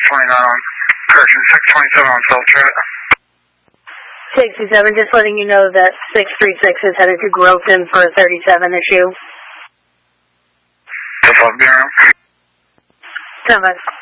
629 on, correction, 627 on Filtrate. 67, just letting you know that 636 is headed to Groveton for a 37 issue. Above BRM. 10.